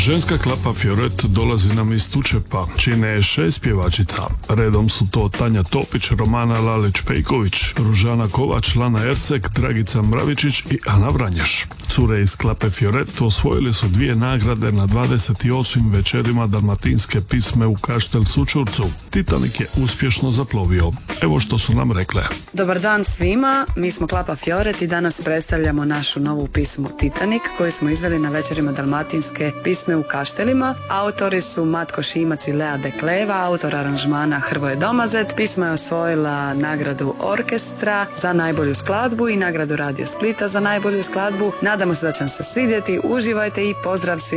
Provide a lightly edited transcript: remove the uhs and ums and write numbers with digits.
Ženska klapa Fioret dolazi nam iz Tučepa, čine je 6 pjevačica. Redom su to Tanja Topić, Romana Lalić-Pejković, Ružana Kovač, Lana Ercek, Dragica Mravičić i Ana Vranješ. Cure iz klape Fioret osvojili su 2 nagrade na 28. večerima dalmatinske pisme u Kaštel Sučurcu. Titanik je uspješno zaplovio. Evo što su nam rekle. Dobar dan svima, mi smo klapa Fioret i danas predstavljamo našu novu pismu Titanik koju smo izveli na večerima dalmatinske pisme u Kaštelima. Autori su Matko Šimac i Lea Dekleva, autor aranžmana Hrvoje Domazet. Pisma je osvojila nagradu orkestra za najbolju skladbu i nagradu Radio Splita za najbolju skladbu. Nadamo se da će vam se svidjeti, uživajte i pozdrav svima.